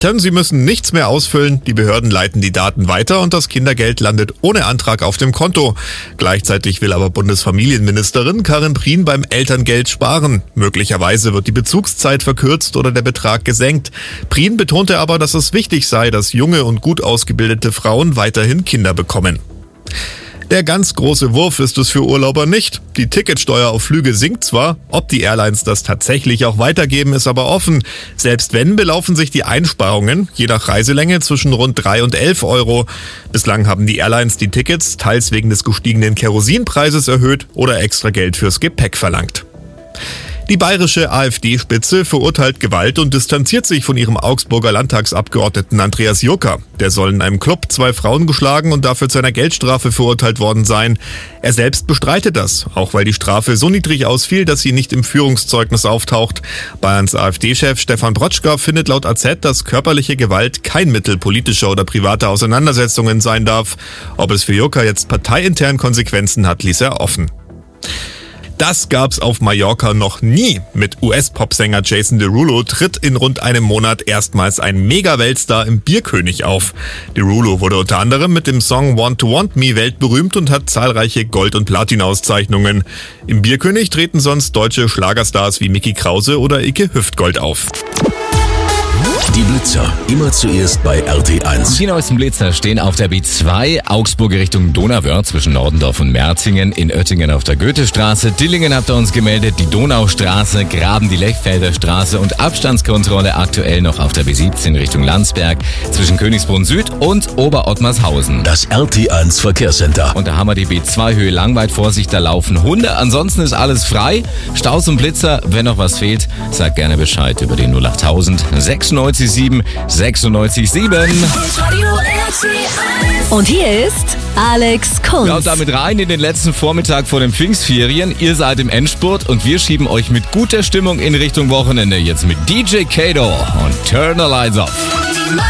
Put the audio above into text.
Sie müssen nichts mehr ausfüllen, die Behörden leiten die Daten weiter und das Kindergeld landet ohne Antrag auf dem Konto. Gleichzeitig will aber Bundesfamilienministerin Karin Prien beim Elterngeld sparen. Möglicherweise wird die Bezugszeit verkürzt oder der Betrag gesenkt. Prien betonte aber, dass es wichtig sei, dass junge und gut ausgebildete Frauen weiterhin Kinder bekommen. Der ganz große Wurf ist es für Urlauber nicht. Die Ticketsteuer auf Flüge sinkt zwar, ob die Airlines das tatsächlich auch weitergeben, ist aber offen. Selbst wenn, belaufen sich die Einsparungen, je nach Reiselänge, zwischen rund 3 und 11 Euro. Bislang haben die Airlines die Tickets teils wegen des gestiegenen Kerosinpreises erhöht oder extra Geld fürs Gepäck verlangt. Die bayerische AfD-Spitze verurteilt Gewalt und distanziert sich von ihrem Augsburger Landtagsabgeordneten Andreas Jurka. Der soll in einem Club 2 Frauen geschlagen und dafür zu einer Geldstrafe verurteilt worden sein. Er selbst bestreitet das, auch weil die Strafe so niedrig ausfiel, dass sie nicht im Führungszeugnis auftaucht. Bayerns AfD-Chef Stefan Brotschka findet laut AZ, dass körperliche Gewalt kein Mittel politischer oder privater Auseinandersetzungen sein darf. Ob es für Jurka jetzt parteiintern Konsequenzen hat, ließ er offen. Das gab's auf Mallorca noch nie. Mit US-Popsänger Jason Derulo tritt in rund einem Monat erstmals ein Mega-Weltstar im Bierkönig auf. Derulo wurde unter anderem mit dem Song Want to Want Me weltberühmt und hat zahlreiche Gold- und Platin-Auszeichnungen. Im Bierkönig treten sonst deutsche Schlagerstars wie Micky Krause oder Icke Hüftgold auf. Die Blitzer, immer zuerst bei RT1. Die neuesten Blitzer stehen auf der B2, Augsburg Richtung Donauwörth zwischen Nordendorf und Merzingen, in Oettingen auf der Goethestraße, Dillingen habt ihr uns gemeldet, die Donaustraße, Graben die Lechfelder Straße und Abstandskontrolle aktuell noch auf der B17 Richtung Landsberg zwischen Königsbrunn Süd und Oberottmarshausen. Das RT1 Verkehrscenter. Und da haben wir die B2 Höhe Langweid, Vorsicht, da laufen Hunde, ansonsten ist alles frei. Staus und Blitzer, wenn noch was fehlt, sagt gerne Bescheid über den 08000 96 96 7. Und hier ist Alex Kunz. Ja, und damit rein in den letzten Vormittag vor den Pfingstferien. Ihr seid im Endspurt und wir schieben euch mit guter Stimmung in Richtung Wochenende. Jetzt mit DJ Kato und Turn the Lights Off.